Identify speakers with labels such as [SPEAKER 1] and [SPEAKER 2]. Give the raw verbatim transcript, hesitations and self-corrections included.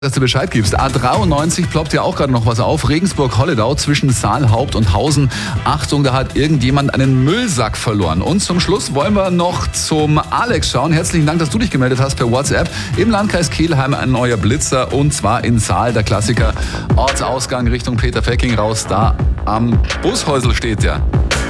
[SPEAKER 1] Dass du Bescheid gibst. A dreiundneunzig ploppt ja auch gerade noch was auf. Regensburg-Holledau zwischen Saalhaupt und Hausen. Achtung, da hat irgendjemand einen Müllsack verloren. Und zum Schluss wollen wir noch zum Alex schauen. Herzlichen Dank, dass du dich gemeldet hast per WhatsApp. Im Landkreis Kelheim ein neuer Blitzer und zwar in Saal, der Klassiker. Ortsausgang Richtung Peter Fecking raus. Da am Bushäusl steht der.